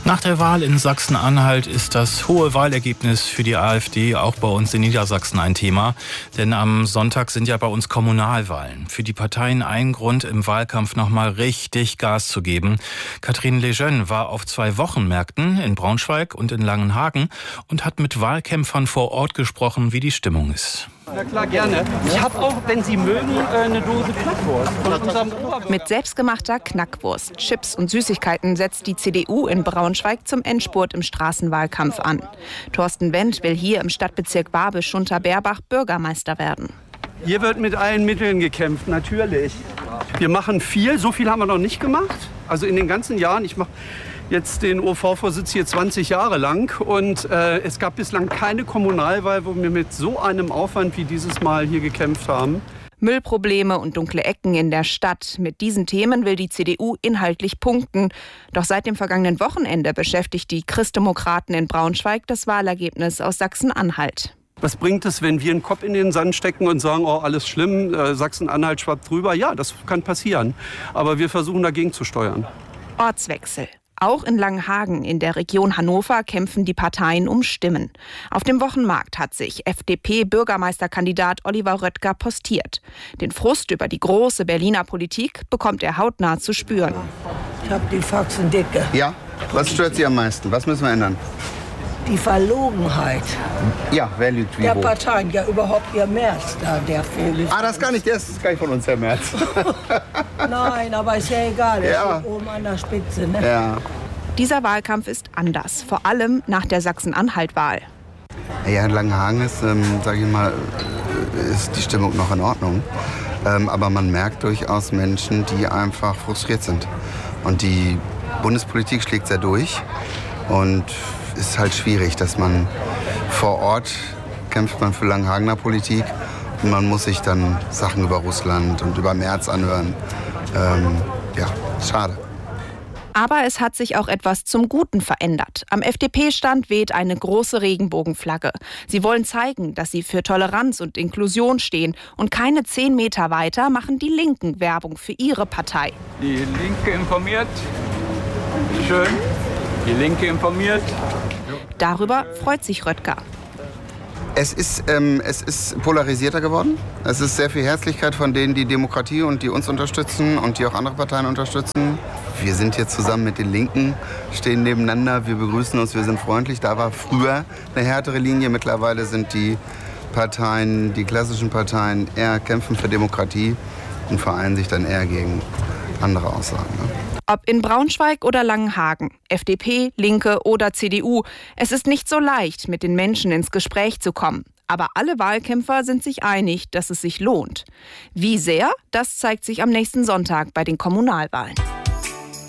Nach der Wahl in Sachsen-Anhalt ist das hohe Wahlergebnis für die AfD auch bei uns in Niedersachsen ein Thema. Denn am Sonntag sind ja bei uns Kommunalwahlen. Für die Parteien ein Grund, im Wahlkampf nochmal richtig Gas zu geben. Catherine Lejeune war auf 2 Wochenmärkten in Braunschweig und in Langenhagen und hat mit Wahlkämpfern vor Ort gesprochen, wie die Stimmung ist. Na klar, gerne. Ich habe auch, wenn Sie mögen, eine Dose Knackwurst von unserem Oberbürger. Mit selbstgemachter Knackwurst, Chips und Süßigkeiten setzt die CDU in Braunschweig zum Endspurt im Straßenwahlkampf an. Thorsten Wendt will hier im Stadtbezirk Barbisch-Schunter-Berbach Bürgermeister werden. Hier wird mit allen Mitteln gekämpft, natürlich. Wir machen viel, so viel haben wir noch nicht gemacht. Also in den ganzen Jahren, ich mache jetzt den OV-Vorsitz hier 20 Jahre lang und es gab bislang keine Kommunalwahl, wo wir mit so einem Aufwand wie dieses Mal hier gekämpft haben. Müllprobleme und dunkle Ecken in der Stadt. Mit diesen Themen will die CDU inhaltlich punkten. Doch seit dem vergangenen Wochenende beschäftigt die Christdemokraten in Braunschweig das Wahlergebnis aus Sachsen-Anhalt. Was bringt es, wenn wir einen Kopf in den Sand stecken und sagen, oh, alles schlimm, Sachsen-Anhalt schwappt drüber? Ja, das kann passieren. Aber wir versuchen dagegen zu steuern. Ortswechsel. Auch in Langenhagen in der Region Hannover kämpfen die Parteien um Stimmen. Auf dem Wochenmarkt hat sich FDP-Bürgermeisterkandidat Oliver Röttger postiert. Den Frust über die große Berliner Politik bekommt er hautnah zu spüren. Ich habe die Faxen dicke. Ja, was stört Sie am meisten? Was müssen wir ändern? Die Verlogenheit Ja, wer lügt wie der wo? Parteien, ja überhaupt ihr Merz da, der Vogel. Das ist gar nicht von uns, Herr Merz. Nein, aber ist ja egal, er Ja. steht oben an der Spitze. Ne? Ja. Dieser Wahlkampf ist anders, vor allem nach der Sachsen-Anhalt-Wahl. Ja, in Langenhagen ist, sage ich mal, ist die Stimmung noch in Ordnung. Aber man merkt durchaus Menschen, die einfach frustriert sind. Und die Bundespolitik schlägt sehr durch. Und es ist halt schwierig, dass man vor Ort kämpft man für Langenhagener Politik. Und man muss sich dann Sachen über Russland und über Merz anhören. Ja, schade. Aber es hat sich auch etwas zum Guten verändert. Am FDP-Stand weht eine große Regenbogenflagge. Sie wollen zeigen, dass sie für Toleranz und Inklusion stehen. Und keine 10 Meter weiter machen die Linken Werbung für ihre Partei. Die Linke informiert. Schön. Die Linke informiert. Darüber freut sich Röttger. Es ist polarisierter geworden. Es ist sehr viel Herzlichkeit von denen, die Demokratie und die uns unterstützen und die auch andere Parteien unterstützen. Wir sind jetzt zusammen mit den Linken, stehen nebeneinander, wir begrüßen uns, wir sind freundlich. Da war früher eine härtere Linie. Mittlerweile sind die Parteien, die klassischen Parteien, eher kämpfen für Demokratie und vereinen sich dann eher gegen andere Aussagen. Ne? Ob in Braunschweig oder Langenhagen, FDP, Linke oder CDU, es ist nicht so leicht, mit den Menschen ins Gespräch zu kommen. Aber alle Wahlkämpfer sind sich einig, dass es sich lohnt. Wie sehr, das zeigt sich am nächsten Sonntag bei den Kommunalwahlen.